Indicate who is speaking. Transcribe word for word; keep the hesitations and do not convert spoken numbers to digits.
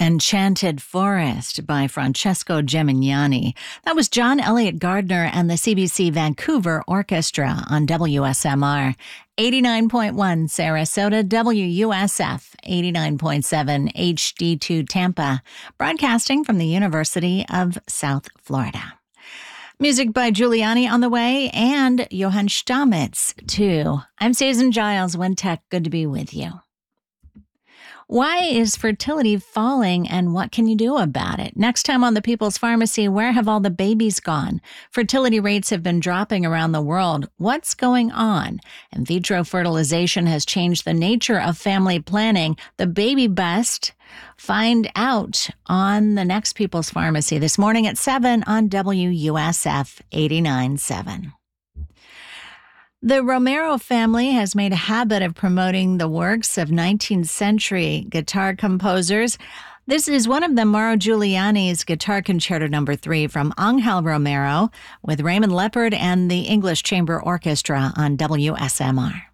Speaker 1: Enchanted Forest by Francesco Gemignani. That was John Elliott Gardner and the C B C Vancouver Orchestra on W S M R. eighty-nine point one Sarasota, W U S F, eighty-nine point seven H D two Tampa, broadcasting from the University of South Florida. Music by Giuliani on the way, and Johann Stamitz, too. I'm Susan Giles, WinTech. Good to be with you. Why is fertility falling, and what can you do about it? Next time on The People's Pharmacy, where have all the babies gone? Fertility rates have been dropping around the world. What's going on? In vitro fertilization has changed the nature of family planning. The baby bust. Find out on the next People's Pharmacy this morning at seven on W U S F eighty-nine point seven. The Romero family has made a habit of promoting the works of nineteenth century guitar composers. This is one of them, Mauro Giuliani's Guitar Concerto Number three from Angel Romero with Raymond Leppard and the English Chamber Orchestra on W S M R.